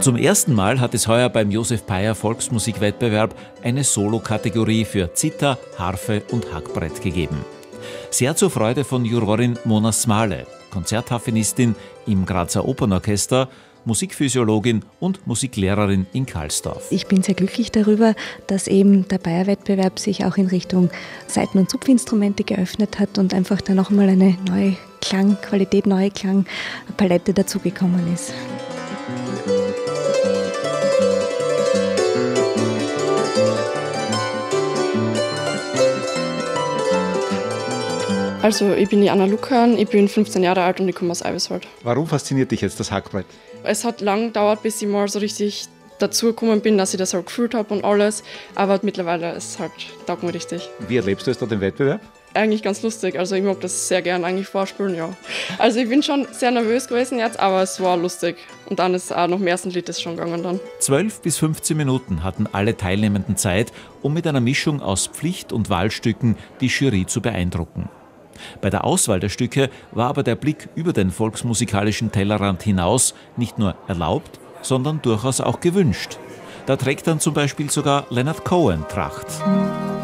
Zum ersten Mal hat es heuer beim Josef Peier Volksmusikwettbewerb eine Solo-Kategorie für Zither, Harfe und Hackbrett gegeben. Sehr zur Freude von Jurorin Mona Smale, Konzerthafenistin im Grazer Opernorchester, Musikphysiologin und Musiklehrerin in Karlsdorf. Ich bin sehr glücklich darüber, dass eben der Peier-Wettbewerb sich auch in Richtung Saiten- und Zupfinstrumente geöffnet hat und einfach da nochmal eine neue Klangqualität, neue Klangpalette dazugekommen ist. Also ich bin die Anna Lukan, ich bin 15 Jahre alt und ich komme aus Eiweswald. Warum fasziniert dich jetzt das Hackbrett? Es hat lang gedauert, bis ich mal so richtig dazugekommen bin, dass ich das halt gefühlt habe und alles. Aber mittlerweile ist es halt, taugt mir richtig. Wie erlebst du es dort im Wettbewerb? Eigentlich ganz lustig, also ich mag das sehr gern eigentlich vorspielen, ja. Also ich bin schon sehr nervös gewesen jetzt, aber es war lustig. Und dann ist auch noch im ersten Lied schon gegangen dann. 12 bis 15 Minuten hatten alle Teilnehmenden Zeit, um mit einer Mischung aus Pflicht- und Wahlstücken die Jury zu beeindrucken. Bei der Auswahl der Stücke war aber der Blick über den volksmusikalischen Tellerrand hinaus nicht nur erlaubt, sondern durchaus auch gewünscht. Da trägt dann zum Beispiel sogar Leonard Cohen Tracht.